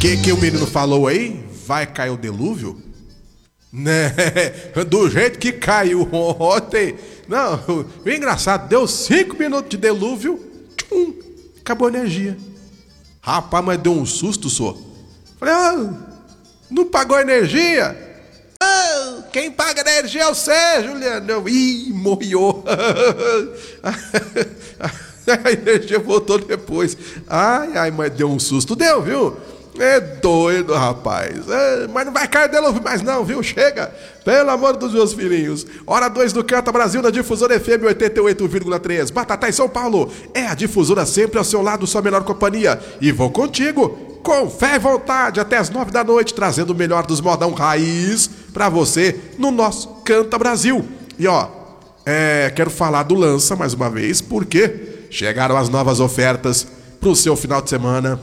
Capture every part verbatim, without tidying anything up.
Que que o menino falou aí? Vai cair o dilúvio? Né? Do jeito que caiu ontem. Não, o engraçado, deu cinco minutos de dilúvio, tchum, acabou a energia. Rapaz, mas deu um susto só. Falei, ah, não pagou energia? Ah, quem paga energia é você, Juliano. Ih, morreu. A energia voltou depois. Ai, ai, mas deu um susto, deu, viu? É doido, rapaz. É, mas não vai cair dilúvio mais não, viu? Chega. Pelo amor dos meus filhinhos. Hora dois do Canta Brasil na Difusora F M oitenta e oito vírgula três. Batatais São Paulo. É a Difusora sempre ao seu lado, sua melhor companhia. E vou contigo, com fé e vontade, até as nove da noite, trazendo o melhor dos modão raiz pra você no nosso Canta Brasil. E ó, é, quero falar do Lança mais uma vez, porque chegaram as novas ofertas pro seu final de semana.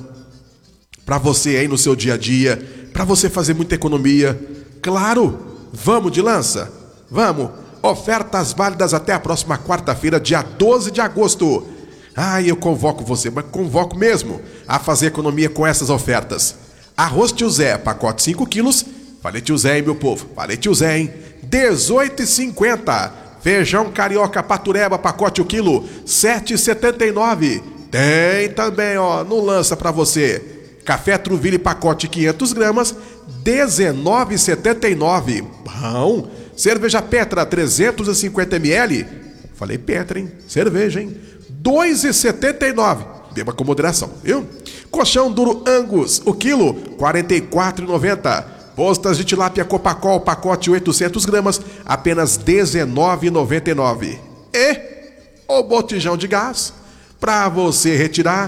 Pra você aí no seu dia a dia, pra você fazer muita economia. Claro, vamos de Lança? Vamos! Ofertas válidas até a próxima quarta-feira, dia doze de agosto. Ah, eu convoco você, mas convoco mesmo a fazer economia com essas ofertas. Arroz Tio Zé, pacote cinco quilos. Falei Tio Zé, hein, meu povo? Falei Tio Zé, hein? dezoito reais e cinquenta centavos. Feijão carioca patureba, pacote o quilo, sete reais e setenta e nove centavos. Tem também, ó, no Lança pra você. Café Truville, pacote quinhentas gramas, dezenove reais e setenta e nove centavos. Bom. Cerveja Petra, trezentos e cinquenta mililitros. Falei Petra, hein? Cerveja, hein? dois reais e setenta e nove centavos. Beba com moderação, viu? Colchão duro Angus, o quilo, quarenta e quatro reais e noventa centavos. Postas de tilápia Copacol, pacote oitocentas gramas, apenas dezenove reais e noventa e nove centavos. E o botijão de gás, pra você retirar,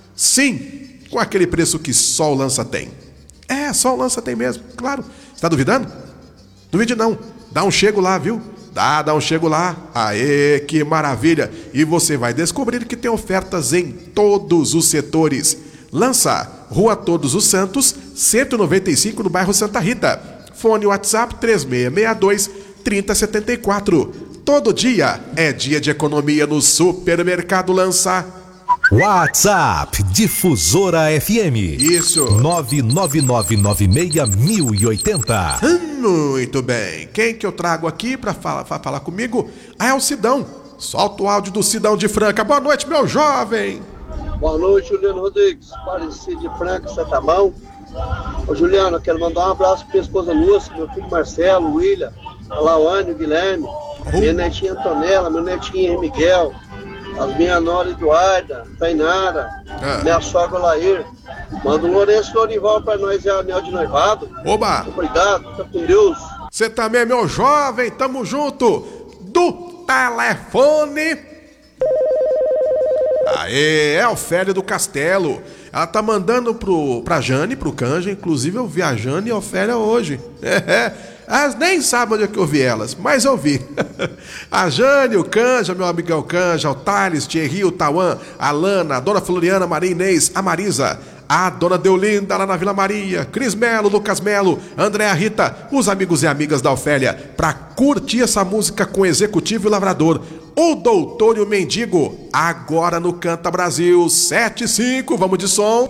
sim, com aquele preço que só o Lança tem. É, só o Lança tem mesmo, claro. Você tá duvidando? Duvide não. Dá um chego lá, viu? Dá, dá um chego lá. Aê, que maravilha. E você vai descobrir que tem ofertas em todos os setores. Lança, Rua Todos os Santos, cento e noventa e cinco, no bairro Santa Rita. Fone WhatsApp três seis seis dois, três zero sete quatro. Todo dia é dia de economia no Supermercado Lança. WhatsApp Difusora F M. Isso. nove nove nove nove seis mil e oitenta. Muito bem. Quem que eu trago aqui pra falar, pra falar comigo? Ah, é o Sidão. Solta o áudio do Sidão de Franca. Boa noite, meu jovem. Boa noite, Juliano Rodrigues. Parecido de Franca, você tá bom? Ô, Juliano, eu quero mandar um abraço pra minha esposa Lúcia, meu filho Marcelo, William, a Lawane, o Guilherme, Oh. minha netinha Antonella, meu netinho Henrique Miguel, as minhas nora Eduarda, Tainara, Ah. minha sogra Lair. Manda um Lourenço Lorival pra nós, é anel de noivado. Oba! Obrigado, fica com Deus. Você também, meu jovem, tamo junto. Do telefone. Aê, é a Ofélia do Castelo. Ela tá mandando pro, pra Jane, pro Canja. Inclusive eu vi a Jane e a Ofélia hoje. É, é. Elas nem sabem onde é que eu vi elas, mas eu vi. A Jane, o Canja, meu amigão Canja, o Thales, Thierry, o Tauan, a Lana, a Dona Floriana, a Maria Inês, a Marisa, a Dona Deolinda lá na Vila Maria, Cris Melo, Lucas Melo, Andréa Rita, os amigos e amigas da Ofélia, pra curtir essa música com o Executivo e Lavrador, o Doutor e o Mendigo, agora no Canta Brasil, sete e cinco, vamos de som.